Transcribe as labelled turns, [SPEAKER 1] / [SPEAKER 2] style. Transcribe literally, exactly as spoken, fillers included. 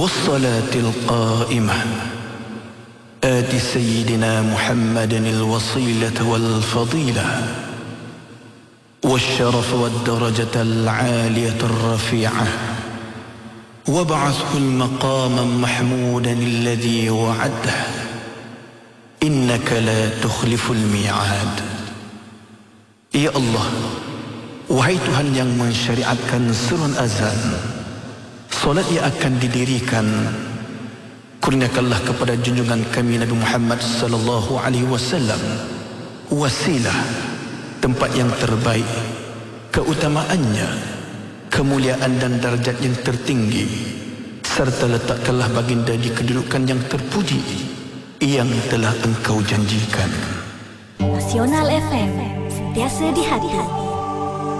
[SPEAKER 1] والصلاة القائمة آت سيدنا محمد الوصيلة والفضيلة والشرف والدرجة العالية الرفيعة وابعثه المقام محمودا الذي وعده إنك لا تخلف الميعاد. Ya Allah, wahai Tuhan yang mensyariatkan seruan azan, solat yang akan didirikan, kurniakanlah kepada junjungan kami Nabi Muhammad sallallahu alaihi wasallam wasilah, tempat yang terbaik, keutamaannya, kemuliaan dan darjat yang tertinggi, serta letakkanlah baginda di kedudukan yang terpuji yang telah engkau janjikan.
[SPEAKER 2] Nasional F M, sentiasa di hati.